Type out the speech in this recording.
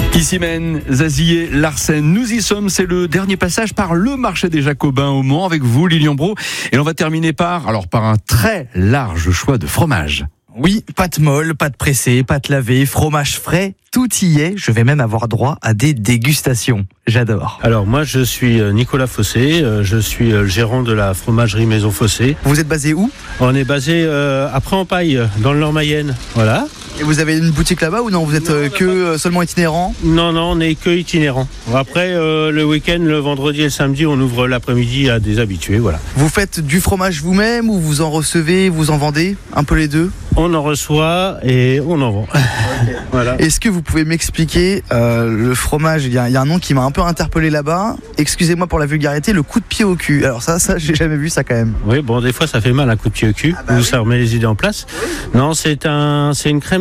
Issimène, Zazillet, Larsen, nous y sommes, c'est le dernier passage par le marché des Jacobins au Mans avec vous Lilian Brault, et on va terminer par un très large choix de fromages. Oui, pâte molle, pâte pressée, pâte lavée, fromage frais, tout y est. Je vais même avoir droit à des dégustations. J'adore. Alors moi je suis Nicolas Fossé, je suis le gérant de la fromagerie Maison Fossé. Vous êtes basé où ? On est basé à Pré-en-Paille, dans le Nord-Mayenne. Voilà. Et vous avez une boutique là-bas ou non ? Vous êtes seulement itinérant ? Non, on est que itinérant. Après le week-end, le vendredi et le samedi, on ouvre l'après-midi à des habitués. Voilà. Vous faites du fromage vous-même ou vous en recevez, vous en vendez ? Un peu les deux ? On en reçoit et on en vend. Okay. Voilà. Est-ce que vous pouvez m'expliquer le fromage ? Il y a un nom qui m'a un peu interpellé là-bas. Excusez-moi pour la vulgarité, le coup de pied au cul. Alors ça j'ai jamais vu ça quand même. Oui, bon, des fois ça fait mal un coup de pied au cul. Ça remet les idées en place. Non, c'est une crème